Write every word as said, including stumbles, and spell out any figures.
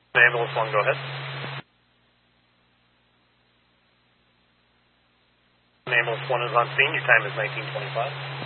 Ambulance one, go ahead. Ambulance one is on scene. Your time is nineteen twenty-five.